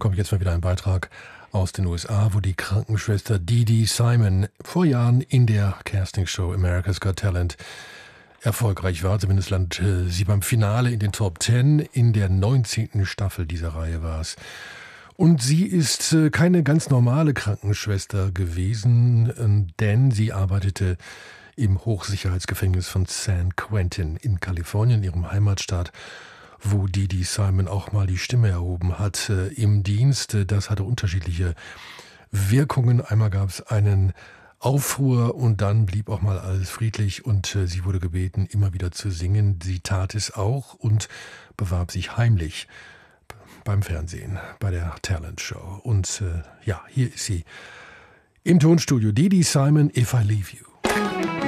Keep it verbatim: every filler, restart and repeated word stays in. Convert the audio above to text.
bekomme ich jetzt mal wieder einen Beitrag aus den U S A, wo die Krankenschwester Dee Dee Simon vor Jahren in der Castingshow America's Got Talent erfolgreich war. Zumindest landete sie beim Finale in den Top Ten. In der neunzehnten Staffel dieser Reihe war es. Und sie ist keine ganz normale Krankenschwester gewesen, denn sie arbeitete im Hochsicherheitsgefängnis von San Quentin in Kalifornien, ihrem Heimatstaat, wo Dee Dee Simon auch mal die Stimme erhoben hat äh, im Dienst. Das hatte unterschiedliche Wirkungen. Einmal gab es einen Aufruhr und dann blieb auch mal alles friedlich und äh, sie wurde gebeten, immer wieder zu singen. Sie tat es auch und bewarb sich heimlich beim Fernsehen, bei der Talent Show. Und äh, ja, hier ist sie im Tonstudio. Dee Dee Simon, If I Leave You.